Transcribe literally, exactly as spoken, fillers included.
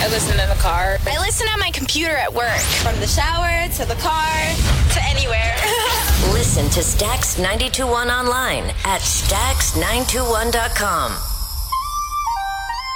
I listen in the car. I listen on my computer at work. From the shower to the car to anywhere. Listen to Stax ninety-two point one online at stax nine two one dot com.